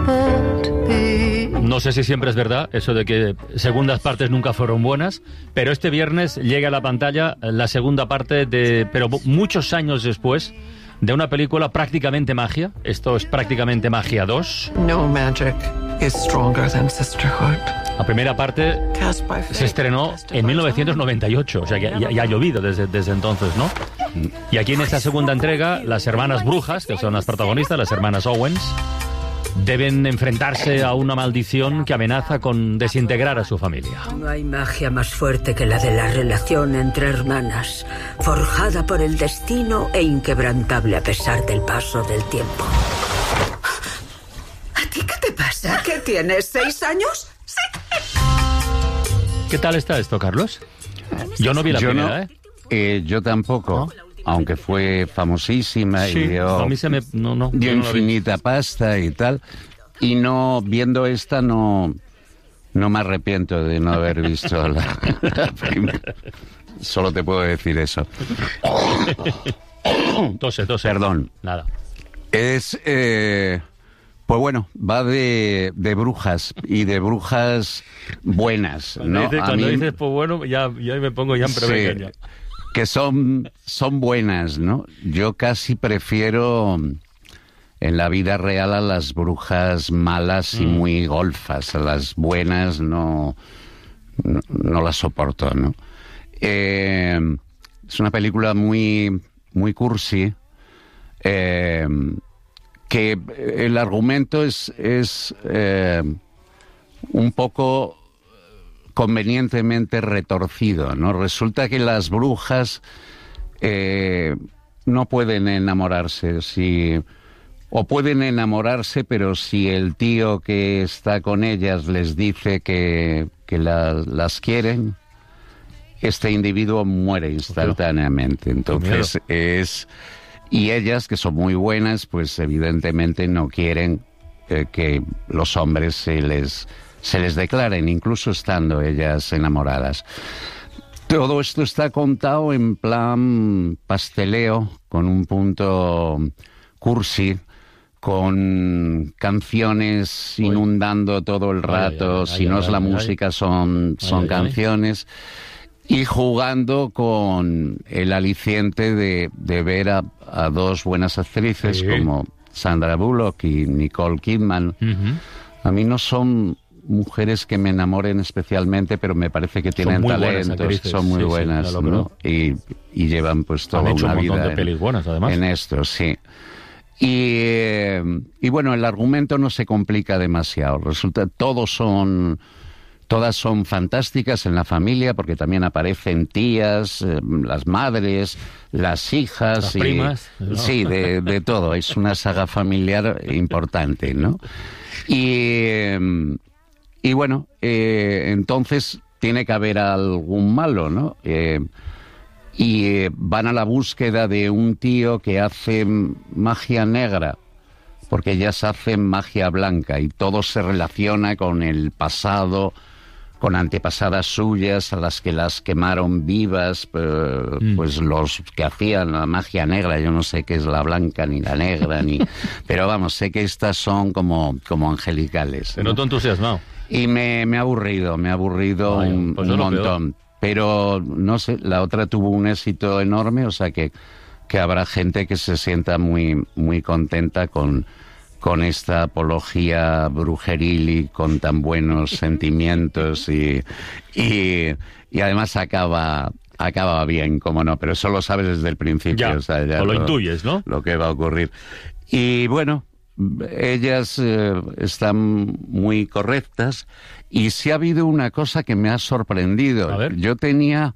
No sé si siempre es verdad eso de que segundas partes nunca fueron buenas, pero este viernes llega a la pantalla la segunda parte pero muchos años después, de una película prácticamente magia. Esto es prácticamente Magia 2. No magic is stronger than sisterhood. La primera parte se estrenó en 1998, o sea que ya ha llovido desde entonces, ¿no? Y aquí en esta segunda entrega, las hermanas brujas, que son las protagonistas, las hermanas Owens, deben enfrentarse a una maldición que amenaza con desintegrar a su familia. No hay magia más fuerte que la de la relación entre hermanas, forjada por el destino e inquebrantable a pesar del paso del tiempo. ¿A ti qué te pasa? ¿Qué tienes, 6 años? Sí. ¿Qué tal está esto, Carlos? Yo no vi la primera, ¿eh? Yo tampoco. ¿No? Aunque fue famosísima y dio infinita pasta y tal, y no viendo esta no me arrepiento de no haber visto la primera. Solo te puedo decir eso. Tose. Perdón. Nada. Es pues bueno, va de brujas y de brujas buenas, ¿no? Cuando dices pues bueno, ya me pongo ya en prevención. Sí. Que son buenas, ¿no? Yo casi prefiero en la vida real a las brujas malas y muy golfas. A las buenas no las soporto, ¿no? Es una película muy cursi, que el argumento es un poco convenientemente retorcido, ¿no? Resulta que las brujas no pueden enamorarse, o pueden enamorarse, pero si el tío que está con ellas les dice que las quieren, este individuo muere instantáneamente. Entonces y ellas, que son muy buenas, pues evidentemente no quieren que los hombres se les declaren, incluso estando ellas enamoradas. Todo esto está contado en plan pasteleo, con un punto cursi, con canciones inundando todo el rato, si no es la música son canciones, y jugando con el aliciente de ver a dos buenas actrices como Sandra Bullock y Nicole Kidman. A mí no son mujeres que me enamoren especialmente, pero me parece que tienen talentos, son muy buenas, ¿no? Y llevan pues toda una vida de pelis buenas, además. En esto, sí. Y bueno, el argumento no se complica demasiado. Resulta, todas son fantásticas en la familia, porque también aparecen tías, las madres, las hijas, las primas, ¿no? Sí, de todo. Es una saga familiar importante, ¿no? Y bueno, entonces tiene que haber algún malo, ¿no? Y van a la búsqueda de un tío que hace magia negra, porque ellas hacen magia blanca y todo se relaciona con el pasado, con antepasadas suyas a las que las quemaron vivas, pues los que hacían la magia negra. Yo no sé qué es la blanca ni la negra, pero vamos, sé que estas son como angelicales. Te noto entusiasmado. Y me ha aburrido un montón. Pero no sé, la otra tuvo un éxito enorme, o sea que habrá gente que se sienta muy, muy contenta con esta apología brujeril y con tan buenos sentimientos y además acaba bien, cómo no, pero eso lo sabes desde el principio. Ya, o sea, ya lo intuyes, ¿no? Lo que va a ocurrir. Y bueno, ellas están muy correctas, y sí ha habido una cosa que me ha sorprendido. A ver. Yo tenía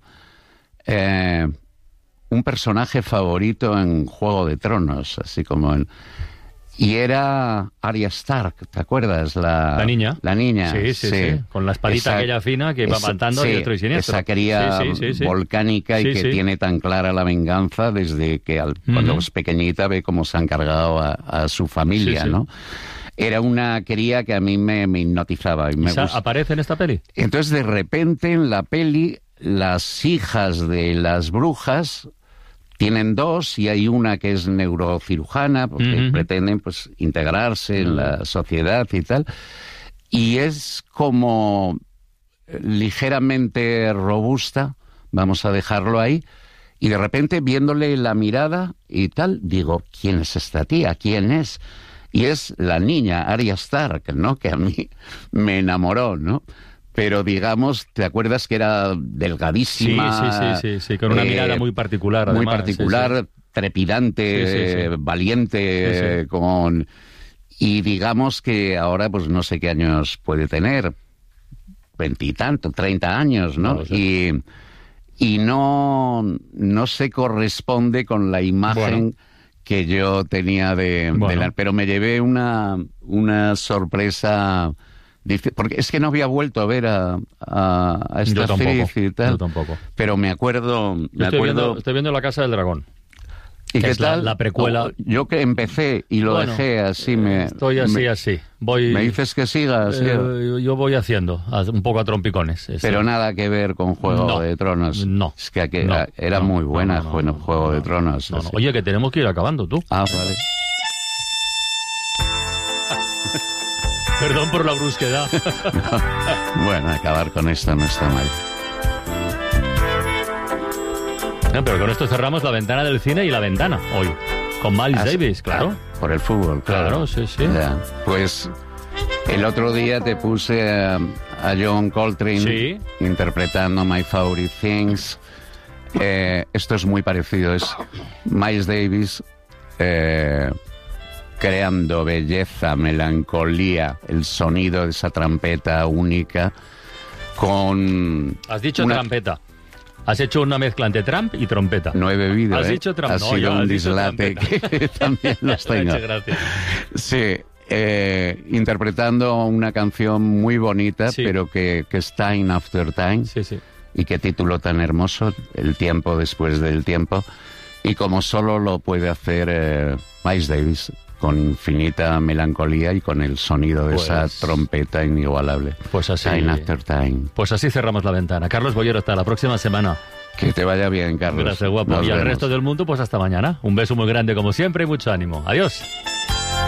un personaje favorito en Juego de Tronos, así como y era Arya Stark, ¿te acuerdas? La niña. La niña. Sí. Con la espadita aquella fina que va matando y otro y siniestro. Esa cría volcánica y que tiene tan clara la venganza desde que cuando es pequeñita ve cómo se han cargado a su familia, ¿no? Era una cría que a mí me hipnotizaba. Y ¿Aparece en esta peli? Entonces, de repente, en la peli, las hijas de las brujas tienen dos y hay una que es neurocirujana, porque pretenden pues integrarse en la sociedad y tal. Y es como ligeramente robusta, vamos a dejarlo ahí, y de repente viéndole la mirada y tal, digo, ¿quién es esta tía? ¿Quién es? Y es la niña, Arya Stark, ¿no? Que a mí me enamoró, ¿no? Pero digamos, ¿te acuerdas que era delgadísima? Sí, con una mirada muy particular, además. Muy particular, trepidante, valiente, con... Y digamos que ahora, pues no sé qué años puede tener, 20 y tanto, 30 años, ¿no? No sé. Y no se corresponde con la imagen que yo tenía de la... Pero me llevé una sorpresa... Porque es que no había vuelto a ver a esta actriz y tal. Yo tampoco. Pero me acuerdo... Estoy viendo La Casa del Dragón. ¿Y qué es tal? La precuela. Yo que empecé y lo dejé así... Estoy así. ¿Me dices que sigas? Yo voy haciendo, un poco a trompicones. Pero nada que ver con Juego de Tronos. No. Es que era muy buena Juego de Tronos. No. Oye, que tenemos que ir acabando, tú. Ah, vale. Perdón por la brusquedad. Bueno, acabar con esto no está mal. No, pero con esto cerramos la ventana del cine y la ventana hoy. Con Miles Davis, claro. Por el fútbol, claro. Sí. Ya. Pues el otro día te puse a John Coltrane interpretando My Favorite Things. Esto es muy parecido. Es Miles Davis creando belleza, melancolía, el sonido de esa trompeta única con... Has dicho trompeta. Has hecho una mezcla entre Trump y trompeta. No he bebido, Has dicho ha sido un dislate que también los tengo. Muchas gracias. Sí, interpretando una canción muy bonita, pero que es Time After Time. Sí. Y qué título tan hermoso, El tiempo después del tiempo. Y como solo lo puede hacer Miles Davis, con infinita melancolía y con el sonido de esa trompeta inigualable. Pues así. Time After Time. Pues así cerramos la ventana. Carlos Boyero, hasta la próxima semana. Que te vaya bien, Carlos. Gracias, guapo. Y al resto del mundo, pues hasta mañana. Un beso muy grande como siempre y mucho ánimo. Adiós.